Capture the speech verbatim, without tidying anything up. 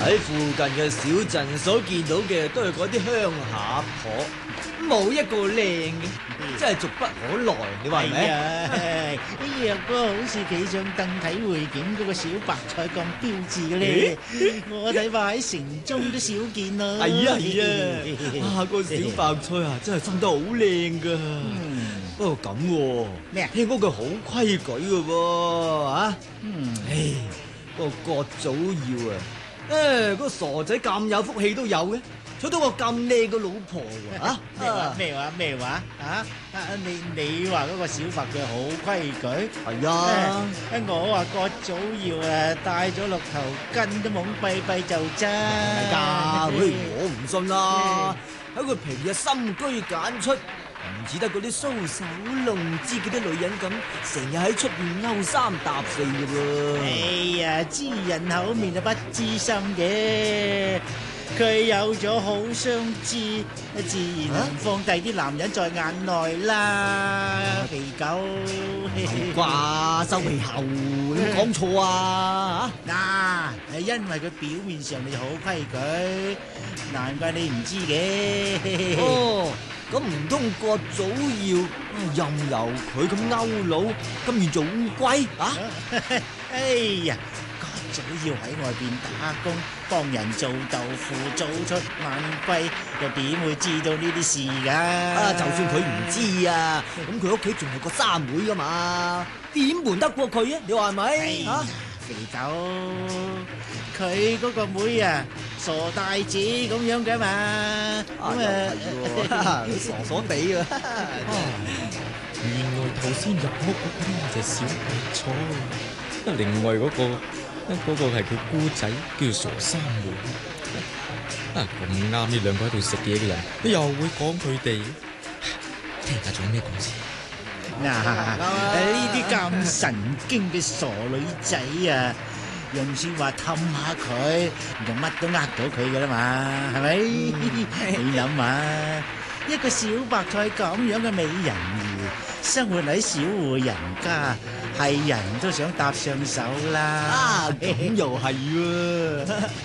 喺附近嘅小鎮所見到嘅都係嗰啲鄉下婆，冇一個靚嘅，真係俗不可耐，你話係咪？ 哎呀，若哥好似企上凳睇會景嗰個小白菜咁標緻嘅咧，我睇怕喺城中都少見啦。 係啊係啊，啊個小白菜啊，真係生得好靚噶。不過咁喎， 咩啊？ 聽講佢好規矩嘅喎，啊？ 嗯， 唉，個郭祖耀啊，誒，個傻仔咁有福氣都有嘅。娶到個咁靚嘅老婆喎，啊？ 咩話咩話咩話啊？啊你你話嗰個小白佢好規矩？ 係啊， 誒我話郭祖耀啊，戴咗六頭巾都懵閉閉就真。 係㗎，喂，我唔信啦。喺佢平日深居簡出，唔似得嗰啲搔首弄姿嗰啲女人咁，成日喺出邊勾三搭四嘅喎。 哎呀，知人口面就不知心嘅。佢有咗好相知，自然唔放低啲男人在眼內啦，肥狗。 係啩？收皮後有冇講錯啊？ 嗱，係因為佢表面上就好規矩，難怪你唔知嘅。 哦，咁唔通郭祖耀任由佢咁勾佬，甘願做烏龜啊？ 哎呀！早要喺外邊打工，幫人做豆腐，早出晚歸，又點會知道呢啲事㗎？ 啊，就算佢唔知啊，咁佢屋企仲係個三妹噶嘛，點瞞得過佢啊？你話係咪？ 啊，肥狗，佢嗰個妹啊，傻大姐咁樣㗎嘛，咁啊， 傻傻地啊！ 原來頭先入屋嗰個就係小白菜，另外嗰個。嗰個係佢姑仔，叫做傻三妹。啊，咁啱呢兩個喺度食嘢嘅人，你又會講佢哋？聽下仲有咩故事？ 嗱，呢啲咁神經嘅傻女仔啊，用説話氹下佢，就乜都呃到佢噶啦嘛，係咪？你諗下，一個小白菜咁樣嘅美人魚，生活喺小戶人家。係人都想搭上手啦！ 啊，咁又係喎。